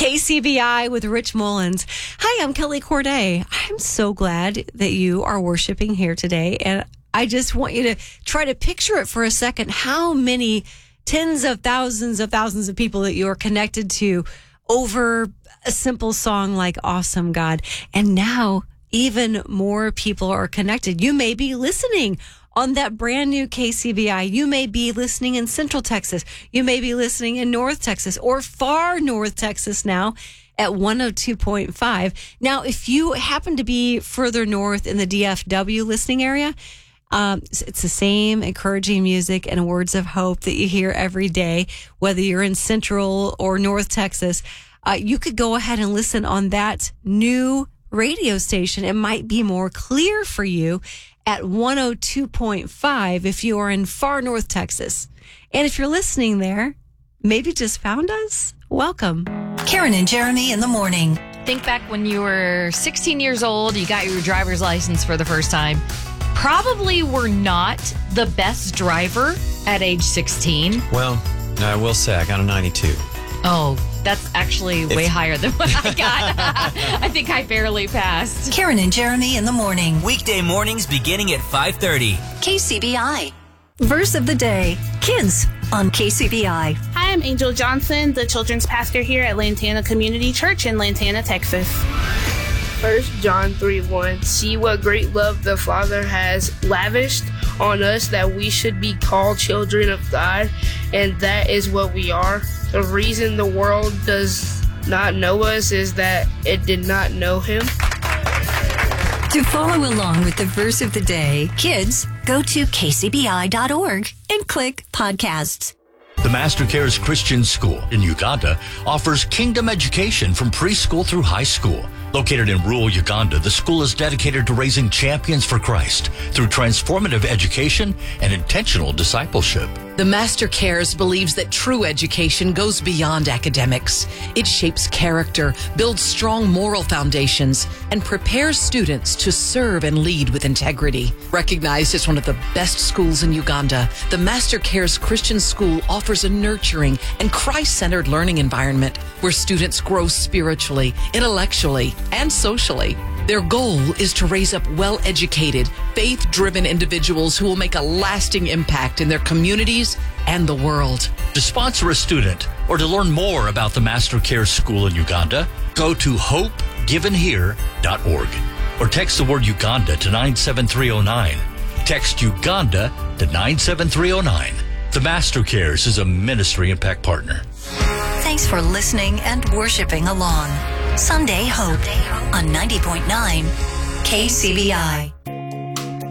KCBI with Rich Mullins. Hi, I'm Kelly Corday. I'm so glad that you are worshiping here today. And I just want you to try to picture it for a second, how many tens of thousands of people that you are connected to over a simple song like Awesome God. And now even more people are connected. You may be listening on that brand new KCBI. You may be listening in Central Texas. You may be listening in North Texas or far North Texas now at 102.5. Now, if you happen to be further north in the DFW listening area, it's the same encouraging music and words of hope that you hear every day, whether you're in Central or North Texas. You could go ahead and listen on that new radio station. It might be more clear for you at 102.5 if you are in far North Texas. And if you're listening there, maybe just found us, welcome. Karen and Jeremy in the morning. Think back when you were 16 years old, you got your driver's license for the first time. Probably were not the best driver at age 16. Well, I will say I got a 92. Oh, that's actually way higher than what I got. I think I barely passed. Karen and Jeremy in the morning. Weekday mornings beginning at 5:30. KCBI. Verse of the day. Kids on KCBI. Hi, I'm Angel Johnson, the children's pastor here at Lantana Community Church in Lantana, Texas. 1 John 3:1. See what great love the Father has lavished on us that we should be called children of God, and that is what we are. The reason the world does not know us is that it did not know him. To follow along with the verse of the day, kids, go to kcbi.org and click podcasts. The Master Cares Christian School in Uganda offers kingdom education from preschool through high school. Located in rural Uganda, the school is dedicated to raising champions for Christ through transformative education and intentional discipleship. The Master Cares believes that true education goes beyond academics. It shapes character, builds strong moral foundations, and prepares students to serve and lead with integrity. Recognized as one of the best schools in Uganda, the Master Cares Christian School offers a nurturing and Christ-centered learning environment where students grow spiritually, intellectually, and socially. Their goal is to raise up well-educated, faith-driven individuals who will make a lasting impact in their communities and the world. To sponsor a student or to learn more about the Master Care School in Uganda, go to hopegivenhere.org or text the word Uganda to 97309. Text Uganda to 97309. The Master Cares is a Ministry Impact partner. Thanks for listening and worshiping along. Sunday Hope on 90.9 KCBI.